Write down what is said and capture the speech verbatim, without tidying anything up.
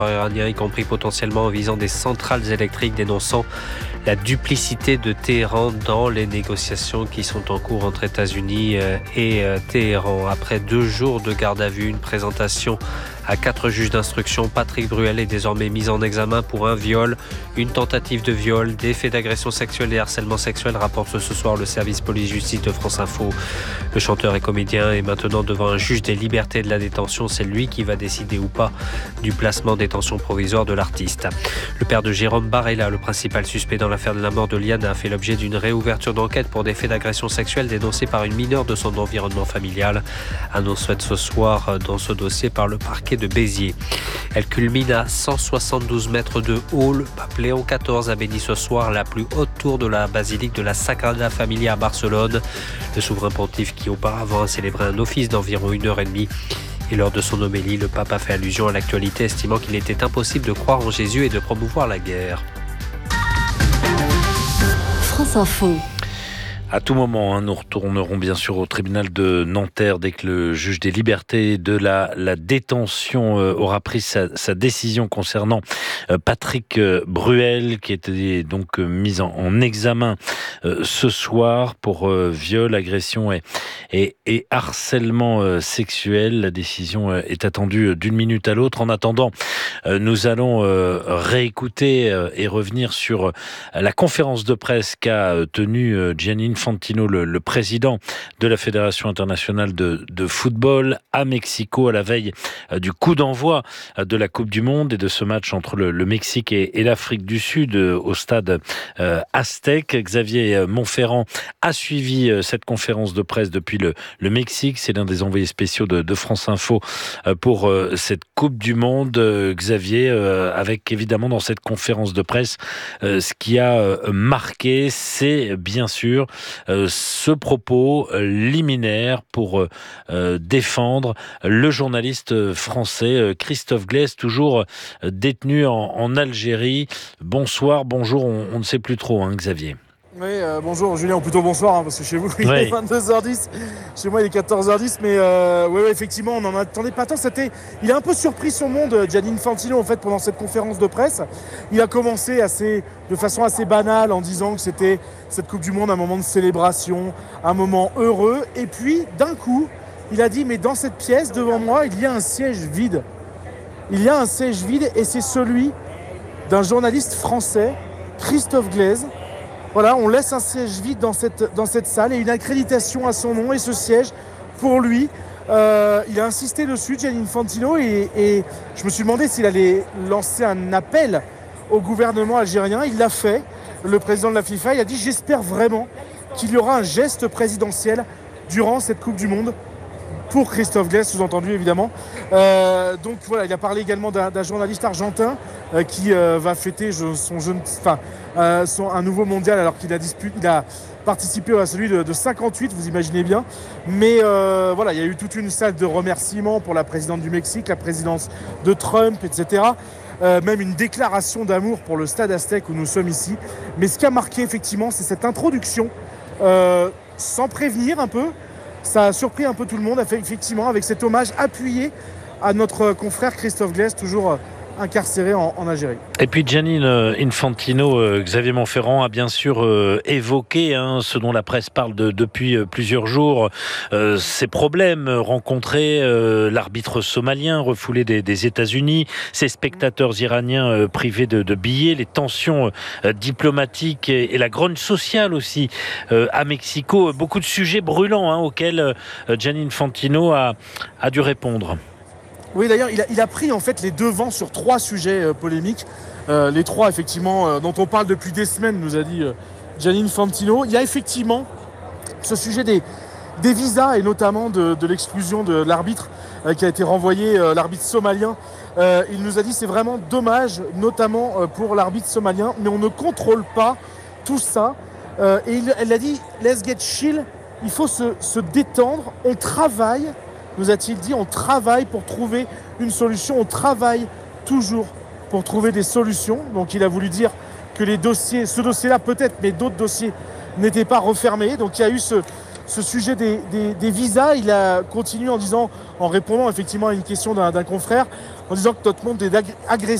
iranien, y compris potentiellement en visant des centrales électriques, dénonçant la duplicité de Téhéran dans les négociations qui sont en cours entre États-Unis et Téhéran. Après deux jours de garde à vue, une présentation à quatre juges d'instruction, Patrick Bruel est désormais mis en examen pour un viol, une tentative de viol, des faits d'agression sexuelle et harcèlement sexuel, rapporte ce soir le service police-justice de France Info. Le chanteur et comédien est maintenant devant un juge des libertés et de la détention. C'est lui qui va décider ou pas du placement en détention provisoire de l'artiste. Le père de Jérôme Barella, le principal suspect dans l'affaire de la mort de Liane, a fait l'objet d'une réouverture d'enquête pour des faits d'agression sexuelle dénoncés par une mineure de son environnement familial. Annonce faite ce soir dans ce dossier par le parquet de Béziers. Elle culmine à cent soixante-douze mètres de haut. Le pape Léon quatorze a béni ce soir la plus haute tour de la basilique de la Sagrada Familia à Barcelone. Le souverain pontife qui auparavant a célébré un office d'environ une heure et demie. Et lors de son homélie, le pape a fait allusion à l'actualité, estimant qu'il était impossible de croire en Jésus et de promouvoir la guerre. France Info. À tout moment, hein, nous retournerons bien sûr au tribunal de Nanterre dès que le juge des libertés de la, la détention euh, aura pris sa, sa décision concernant euh, Patrick euh, Bruel, qui était donc euh, mis en, en examen euh, ce soir pour euh, viol, agression et, et, et harcèlement euh, sexuel. La décision euh, est attendue d'une minute à l'autre. En attendant, euh, nous allons euh, réécouter euh, et revenir sur euh, la conférence de presse qu'a euh, tenue euh, Gianni Infantino, le, le président de la Fédération internationale de, de football, à Mexico, à la veille euh, du coup d'envoi euh, de la Coupe du Monde et de ce match entre le, le Mexique et, et l'Afrique du Sud euh, au stade euh, Aztec. Xavier Montferrand a suivi euh, cette conférence de presse depuis le, le Mexique. C'est l'un des envoyés spéciaux de, de France Info euh, pour euh, cette Coupe du Monde. Euh, Xavier, euh, avec évidemment dans cette conférence de presse, euh, ce qui a euh, marqué, c'est bien sûr Euh, ce propos euh, liminaire pour euh, défendre le journaliste français euh, Christophe Glaise, toujours euh, détenu en, en Algérie. Bonsoir, bonjour, on, on ne sait plus trop, hein, Xavier. Oui, euh, bonjour Julien, ou plutôt bonsoir, hein, parce que chez vous il oui. est vingt-deux heures dix, chez moi il est quatorze heures dix, mais euh, ouais, ouais, effectivement on n'en attendait pas tant. C'était, il a un peu surpris son monde, Gianni Infantino, en fait, pendant cette conférence de presse. Il a commencé assez, de façon assez banale en disant que c'était cette Coupe du Monde un moment de célébration, un moment heureux, et puis d'un coup il a dit mais dans cette pièce devant moi il y a un siège vide. Il y a un siège vide et c'est celui d'un journaliste français, Christophe Glaise. Voilà, on laisse un siège vide dans cette, dans cette salle et une accréditation à son nom, et ce siège, pour lui, euh, il a insisté dessus, Gianni Infantino, et, et je me suis demandé s'il allait lancer un appel au gouvernement algérien. Il l'a fait. Le président de la FIFA, il a dit « J'espère vraiment qu'il y aura un geste présidentiel durant cette Coupe du Monde ». Pour Christophe Glaise, sous-entendu évidemment. Euh, donc voilà, il a parlé également d'un, d'un journaliste argentin euh, qui euh, va fêter je, son jeune, enfin, euh, son, un nouveau mondial alors qu'il a, dispute, il a participé à celui de, de cinquante-huit, vous imaginez bien. Mais euh, voilà, il y a eu toute une salle de remerciements pour la présidente du Mexique, la présidence de Trump, et cetera. Euh, même une déclaration d'amour pour le stade Aztec où nous sommes ici. Mais ce qui a marqué effectivement, c'est cette introduction, euh, sans prévenir un peu. Ça a surpris un peu tout le monde, effectivement, avec cet hommage appuyé à notre confrère Christophe Glaise, toujours incarcéré en, en Algérie. Et puis Gianni Infantino, euh, Xavier Montferrand a bien sûr euh, évoqué hein, ce dont la presse parle de, depuis euh, plusieurs jours, euh, ces problèmes rencontrés, euh, l'arbitre somalien refoulé des, des États-Unis, ces spectateurs iraniens euh, privés de, de billets, les tensions euh, diplomatiques et, et la grogne sociale aussi euh, à Mexico. Beaucoup de sujets brûlants hein, auxquels euh, Gianni Infantino a, a dû répondre. Oui, d'ailleurs, il a, il a pris en fait les devants sur trois sujets euh, polémiques. Euh, les trois, effectivement, euh, dont on parle depuis des semaines, nous a dit euh, Gianni Infantino. Il y a effectivement ce sujet des, des visas et notamment de, de l'exclusion de l'arbitre euh, qui a été renvoyé, euh, l'arbitre somalien. Euh, il nous a dit c'est vraiment dommage, notamment euh, pour l'arbitre somalien, mais on ne contrôle pas tout ça. Euh, et il, elle a dit let's get chill, il faut se, se détendre, on travaille. Nous a-t-il dit, on travaille pour trouver une solution, on travaille toujours pour trouver des solutions. Donc il a voulu dire que les dossiers, ce dossier-là peut-être, mais d'autres dossiers n'étaient pas refermés. Donc il y a eu ce, ce sujet des, des, des visas, il a continué en disant, en répondant effectivement à une question d'un, d'un confrère, en disant que notre monde est agressif.